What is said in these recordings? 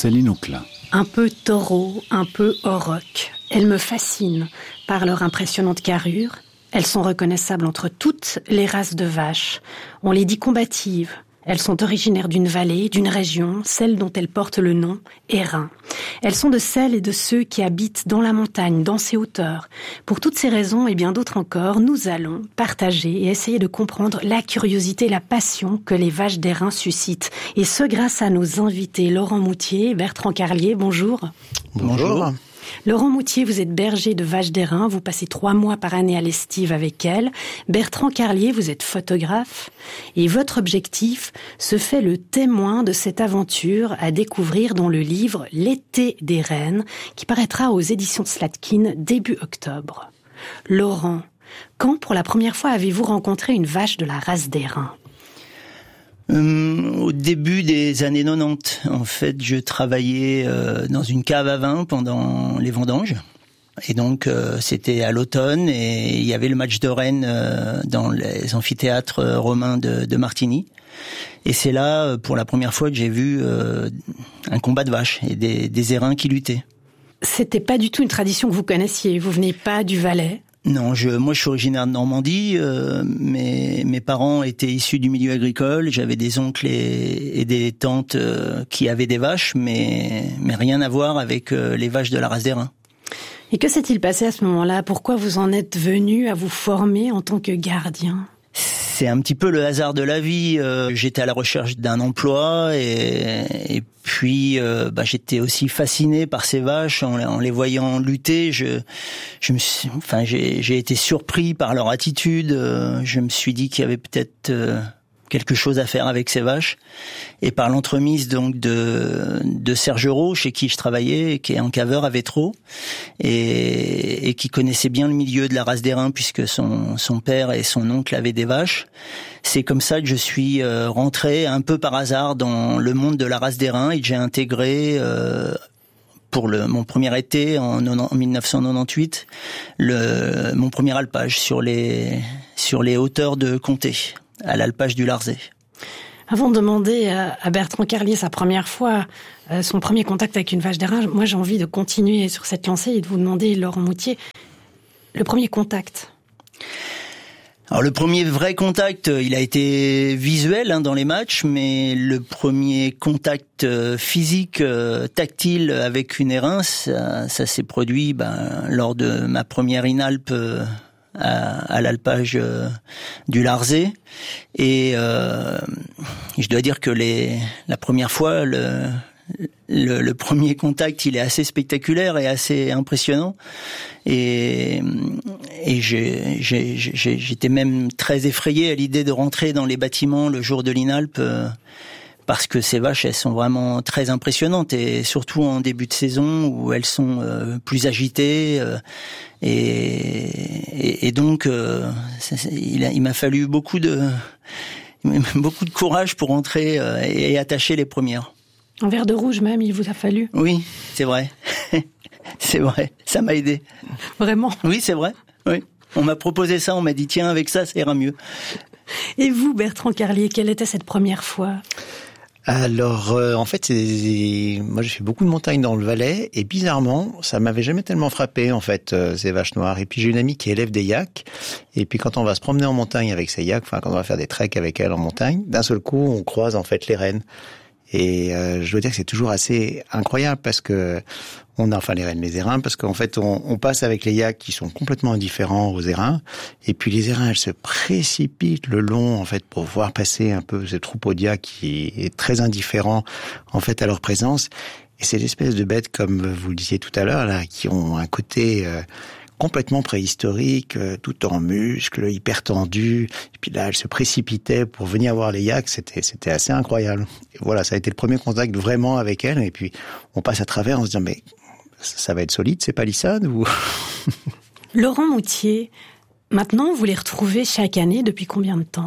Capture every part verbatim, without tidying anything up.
Céline Auclin. Un peu taureau, un peu auroch. Elles me fascinent par leur impressionnante carrure. Elles sont reconnaissables entre toutes les races de vaches. On les dit combatives. Elles sont originaires d'une vallée, d'une région, celle dont elles portent le nom, Airain. Elles sont de celles et de ceux qui habitent dans la montagne, dans ses hauteurs. Pour toutes ces raisons et bien d'autres encore, nous allons partager et essayer de comprendre la curiosité et la passion que les vaches d'Airain suscitent. Et ce, grâce à nos invités Laurent Moutier et Bertrand Carlier. Bonjour. Bonjour. Laurent Moutier, vous êtes berger de vaches d'Airain, vous passez trois mois par année à l'estive avec elles. Bertrand Carlier, vous êtes photographe et votre objectif se fait le témoin de cette aventure à découvrir dans le livre L'été des reines qui paraîtra aux éditions Slatkin début octobre. Laurent, quand pour la première fois avez-vous rencontré une vache de la race d'Airain ? Euh, au début des années quatre-vingt-dix, en fait, je travaillais euh, dans une cave à vin pendant les vendanges. Et donc, euh, c'était à l'automne et il y avait le match de Rennes euh, dans les amphithéâtres romains de, de Martigny. Et c'est là, pour la première fois, que j'ai vu euh, un combat de vaches et des, des Airains qui luttaient. C'était pas du tout une tradition que vous connaissiez, vous venez pas du Valais ? Non, je, moi je suis originaire de Normandie, euh, mes, mes parents étaient issus du milieu agricole, j'avais des oncles et, et des tantes euh, qui avaient des vaches, mais, mais rien à voir avec euh, les vaches de la race d'Airain. Et que s'est-il passé à ce moment-là ? Pourquoi vous en êtes venu à vous former en tant que gardien ? C'est un petit peu le hasard de la vie. Euh, j'étais à la recherche d'un emploi et, et puis euh, bah, j'étais aussi fasciné par ces vaches en, en les voyant lutter. Je, je me suis, enfin, j'ai, j'ai été surpris par leur attitude. Euh, je me suis dit qu'il y avait peut-être euh, quelque chose à faire avec ces vaches. Et par l'entremise donc de, de Serge Rau, chez qui je travaillais, qui est un caveur à Vétro, et, et qui connaissait bien le milieu de la race d'Airain puisque son, son père et son oncle avaient des vaches. C'est comme ça que je suis euh, rentré un peu par hasard dans le monde de la race d'Airain et que j'ai intégré euh, pour le, mon premier été en, en dix-neuf cent quatre-vingt-dix-huit, le, mon premier alpage sur les, sur les hauteurs de Comté, à l'alpage du Larzet. Avant de demander à Bertrand Carlier sa première fois, euh, son premier contact avec une vache d'Airain, moi j'ai envie de continuer sur cette lancée et de vous demander, Laurent Moutier, le premier contact. Alors le premier vrai contact, il a été visuel hein, dans les matchs, mais le premier contact physique, tactile avec une Airain, ça, ça s'est produit ben, lors de ma première INALP à, à l'alpage du Larzet. Et euh, je dois dire que les, la première fois, le, le, le premier contact, il est assez spectaculaire et assez impressionnant. Et, et j'ai, j'ai, j'ai, j'étais même très effrayé à l'idée de rentrer dans les bâtiments le jour de l'INALP, euh, parce que ces vaches, elles sont vraiment très impressionnantes, et surtout en début de saison où elles sont euh, plus agitées. Euh, et, et, et donc, euh, ça, il, a, il m'a fallu beaucoup de, beaucoup de courage pour entrer euh, et, et attacher les premières. Un verre de rouge même, il vous a fallu ? Oui, c'est vrai. C'est vrai, ça m'a aidé. Vraiment ? Oui, c'est vrai. Oui. On m'a proposé ça, on m'a dit tiens, avec ça, ça ira mieux. Et vous, Bertrand Carlier, quelle était cette première fois ? Alors, euh, en fait, c'est... moi j'ai fait beaucoup de montagnes dans le Valais et bizarrement, ça m'avait jamais tellement frappé en fait euh, ces vaches noires. Et puis j'ai une amie qui élève des yaks et puis quand on va se promener en montagne avec ces yaks, enfin quand on va faire des treks avec elle en montagne, d'un seul coup on croise en fait les rennes. Et euh, je dois dire que c'est toujours assez incroyable parce que on a enfin les rennes, les Airains, parce qu'en fait on, on passe avec les yaks qui sont complètement indifférents aux Airains, et puis les Airains elles se précipitent le long en fait pour voir passer un peu ce troupeau de yaks qui est très indifférent en fait à leur présence. Et c'est l'espèce de bêtes, comme vous le disiez tout à l'heure là, qui ont un côté euh, complètement préhistorique, euh, tout en muscles, hyper tendu. Et puis là, elle se précipitait pour venir voir les yaks. C'était, c'était assez incroyable. Et voilà, ça a été le premier contact vraiment avec elle. Et puis, on passe à travers en se disant, mais ça va être solide, ces palissades ou... Laurent Moutier, maintenant, vous les retrouvez chaque année depuis combien de temps ?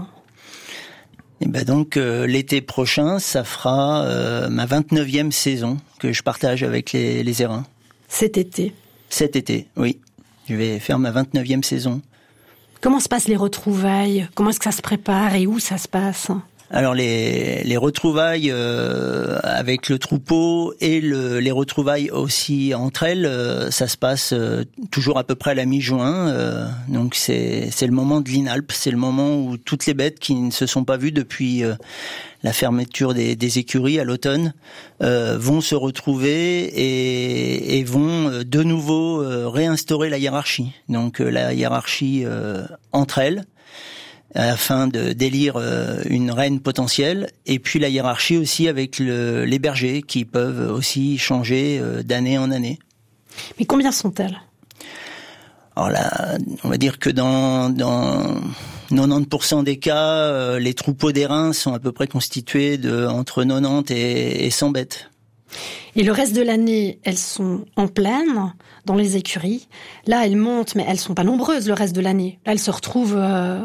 Et ben donc, euh, l'été prochain, ça fera euh, ma vingt-neuvième saison que je partage avec les, les Airains. Cet été ? Cet été, oui. Je vais faire ma vingt-neuvième saison. Comment se passent les retrouvailles ? Comment est-ce que ça se prépare et où ça se passe ? Alors les les retrouvailles euh, avec le troupeau et le, les retrouvailles aussi entre elles, euh, ça se passe euh, toujours à peu près à la mi-juin. Euh, donc c'est c'est le moment de l'INALP, c'est le moment où toutes les bêtes qui ne se sont pas vues depuis euh, la fermeture des, des écuries à l'automne euh, vont se retrouver et, et vont de nouveau euh, réinstaurer la hiérarchie. Donc euh, la hiérarchie euh, entre elles, afin de d'élire euh, une reine potentielle, et puis la hiérarchie aussi avec le, les bergers qui peuvent aussi changer euh, d'année en année. Mais combien sont-elles ? Alors là, on va dire que dans dans quatre-vingt-dix pour cent des cas, euh, les troupeaux d'airain sont à peu près constitués de entre quatre-vingt-dix et, et cent bêtes. Et le reste de l'année, elles sont en plaine, dans les écuries. Là, elles montent, mais elles sont pas nombreuses le reste de l'année. Là, elles se retrouvent... Euh...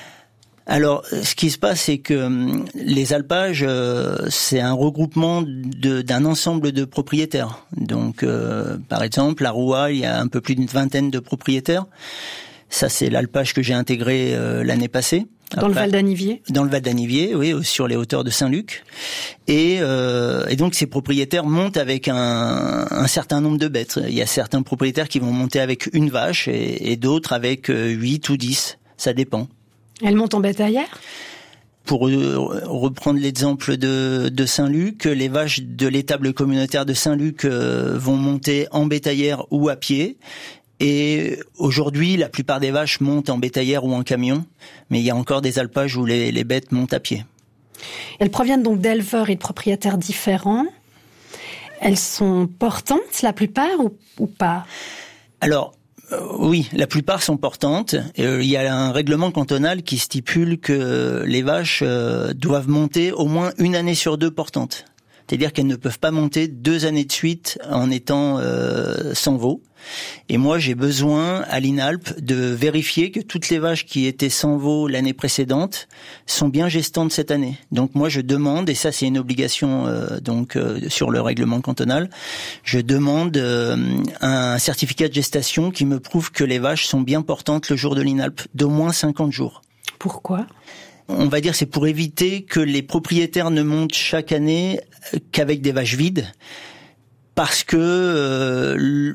Alors, ce qui se passe, c'est que les alpages, euh, c'est un regroupement de, d'un ensemble de propriétaires. Donc, euh, par exemple, à Roua, il y a un peu plus d'une vingtaine de propriétaires. Ça, c'est l'alpage que j'ai intégré euh, l'année passée. Dans Après, le Val d'Anivier. Dans le Val d'Anivier, oui, sur les hauteurs de Saint-Luc. Et, euh, et donc, ces propriétaires montent avec un, un certain nombre de bêtes. Il y a certains propriétaires qui vont monter avec une vache et, et d'autres avec huit ou dix. Ça dépend. Elles montent en bétaillère ? Pour reprendre l'exemple de, de Saint-Luc, les vaches de l'étable communautaire de Saint-Luc euh, vont monter en bétaillère ou à pied. Et aujourd'hui, la plupart des vaches montent en bétaillère ou en camion, mais il y a encore des alpages où les, les bêtes montent à pied. Elles proviennent donc d'éleveurs et de propriétaires différents. Elles sont portantes, la plupart, ou, ou pas ? Alors, euh, oui, la plupart sont portantes. Et, euh, il y a un règlement cantonal qui stipule que les vaches euh, doivent monter au moins une année sur deux portantes. C'est-à-dire qu'elles ne peuvent pas monter deux années de suite en étant euh, sans veau. Et moi, j'ai besoin à l'INALP de vérifier que toutes les vaches qui étaient sans veau l'année précédente sont bien gestantes cette année. Donc moi, je demande, et ça c'est une obligation euh, donc euh, sur le règlement cantonal, je demande euh, un certificat de gestation qui me prouve que les vaches sont bien portantes le jour de l'INALP, d'au moins cinquante jours. Pourquoi ? On va dire c'est pour éviter que les propriétaires ne montent chaque année qu'avec des vaches vides, parce que euh,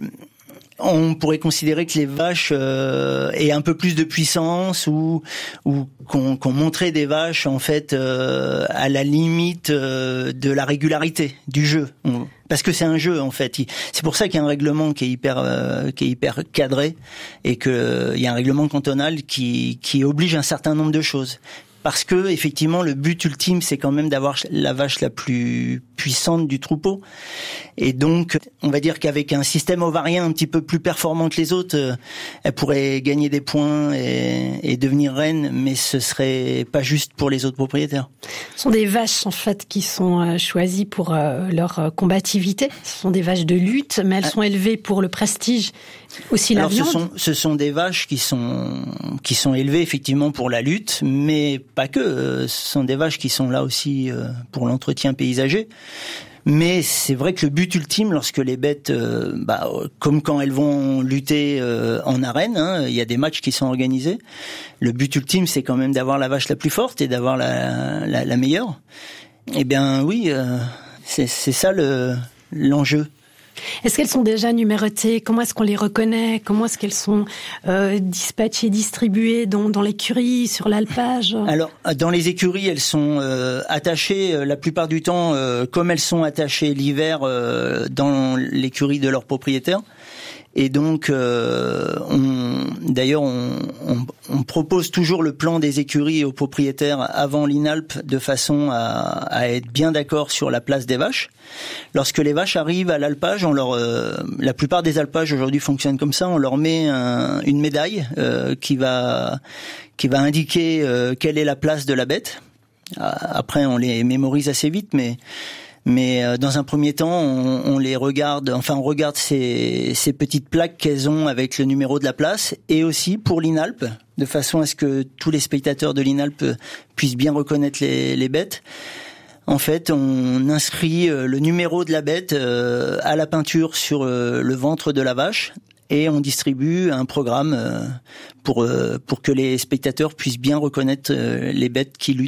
on pourrait considérer que les vaches euh, aient un peu plus de puissance, ou ou qu'on, qu'on montrait des vaches en fait euh, à la limite euh, de la régularité du jeu. On, parce que c'est un jeu en fait. C'est pour ça qu'il y a un règlement qui est hyper euh, qui est hyper cadré, et que euh, il y a un règlement cantonal qui qui oblige un certain nombre de choses. Parce que effectivement, le but ultime, c'est quand même d'avoir la vache la plus puissante du troupeau. Et donc, on va dire qu'avec un système ovarien un petit peu plus performant que les autres, euh, elle pourrait gagner des points et, et devenir reine, mais ce serait pas juste pour les autres propriétaires. Ce sont des vaches en fait qui sont euh, choisies pour euh, leur euh, combativité. Ce sont des vaches de lutte, mais elles ah. sont élevées pour le prestige, aussi la Alors, viande. Ce sont, ce sont des vaches qui sont qui sont élevées effectivement pour la lutte, mais pas que. Euh, ce sont des vaches qui sont là aussi euh, pour l'entretien paysager. Mais c'est vrai que le but ultime, lorsque les bêtes, euh, bah, comme quand elles vont lutter euh, en arène, hein, il y a des matchs qui sont organisés. Le but ultime, c'est quand même d'avoir la vache la plus forte et d'avoir la, la, la meilleure. Eh bien, oui, euh, c'est, c'est ça le, l'enjeu. Est-ce qu'elles sont déjà numérotées ? Comment est-ce qu'on les reconnaît ? Comment est-ce qu'elles sont euh, dispatchées, distribuées dans, dans l'écurie, sur l'alpage ? Alors, dans les écuries, elles sont euh, attachées euh, la plupart du temps, euh, comme elles sont attachées l'hiver euh, dans l'écurie de leur propriétaire. Et donc, euh, on, d'ailleurs, on, on, on propose toujours le plan des écuries aux propriétaires avant l'INALP, de façon à, à être bien d'accord sur la place des vaches. Lorsque les vaches arrivent à l'alpage, on leur, euh, la plupart des alpages aujourd'hui fonctionnent comme ça. On leur met un, une médaille euh, qui va, qui va indiquer euh, quelle est la place de la bête. Après, on les mémorise assez vite, mais Mais euh, dans un premier temps, on, on les regarde, enfin on regarde ces, ces petites plaques qu'elles ont avec le numéro de la place, et aussi pour l'INALP, de façon à ce que tous les spectateurs de l'INALP puissent bien reconnaître les, les bêtes. En fait, on inscrit le numéro de la bête euh, à la peinture sur euh, le ventre de la vache, et on distribue un programme euh, pour euh, pour que les spectateurs puissent bien reconnaître euh, les bêtes qui luttent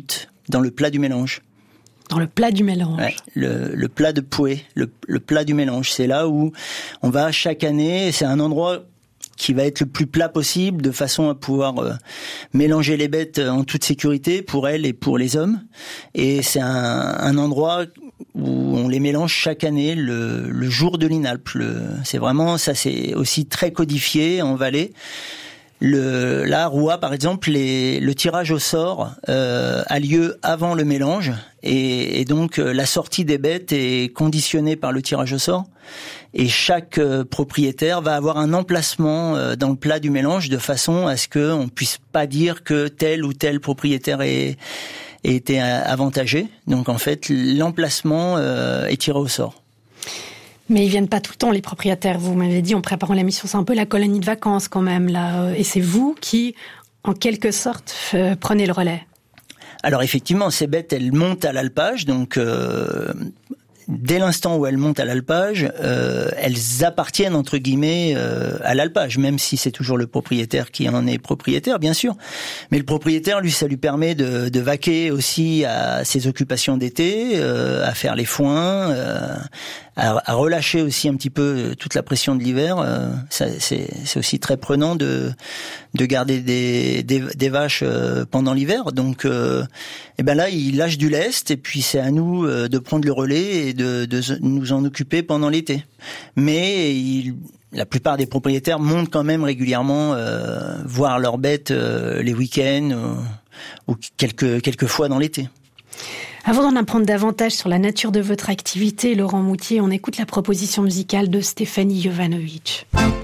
dans le plat du mélange. Dans le plat du mélange. Ouais, le, le plat de Pouet, le, le plat du mélange. C'est là où on va chaque année, c'est un endroit qui va être le plus plat possible, de façon à pouvoir euh, mélanger les bêtes en toute sécurité pour elles et pour les hommes. Et c'est un, un endroit où on les mélange chaque année le, le jour de l'Inalp. Le, c'est vraiment, ça c'est aussi très codifié en Valais. Le, là, à Roua, par exemple, les, le tirage au sort euh, a lieu avant le mélange et, et donc euh, la sortie des bêtes est conditionnée par le tirage au sort et chaque euh, propriétaire va avoir un emplacement euh, dans le plat du mélange de façon à ce qu'on puisse pas dire que tel ou tel propriétaire est, est été avantagé. Donc en fait, l'emplacement euh, est tiré au sort. Mais ils viennent pas tout le temps, les propriétaires. Vous m'avez dit en préparant l'émission, c'est un peu la colonie de vacances quand même là. Et c'est vous qui, en quelque sorte, euh, prenez le relais. Alors effectivement, ces bêtes, elles montent à l'alpage, donc euh, dès l'instant où elles montent à l'alpage, euh, elles appartiennent entre guillemets euh, à l'alpage, même si c'est toujours le propriétaire qui en est propriétaire, bien sûr. Mais le propriétaire, lui, ça lui permet de, de vaquer aussi à ses occupations d'été, euh, à faire les foins, euh, à, à relâcher aussi un petit peu toute la pression de l'hiver. Euh, ça, c'est, c'est aussi très prenant de de garder des des, des vaches euh, pendant l'hiver. Donc, euh, et ben là, il lâche du lest et puis c'est à nous euh, de prendre le relais et de, de nous en occuper pendant l'été. Mais il, la plupart des propriétaires montent quand même régulièrement euh, voir leurs bêtes euh, les week-ends euh, ou quelques quelques fois dans l'été. Avant d'en apprendre davantage sur la nature de votre activité, Laurent Moutier, on écoute la proposition musicale de Stéphanie Jovanovic.